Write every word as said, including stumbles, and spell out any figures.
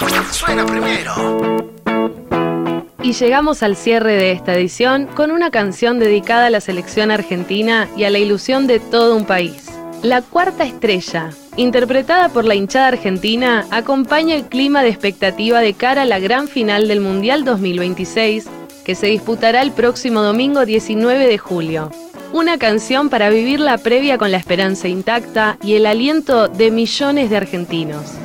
Suena primero. Y llegamos al cierre de esta edición con una canción dedicada a la selección argentina y a la ilusión de todo un país. La Cuarta Estrella, interpretada por la hinchada argentina, acompaña el clima de expectativa de cara a la gran final del Mundial dos mil veintiséis, que se disputará el próximo domingo diecinueve de julio. Una canción para vivir la previa con la esperanza intacta y el aliento de millones de argentinos.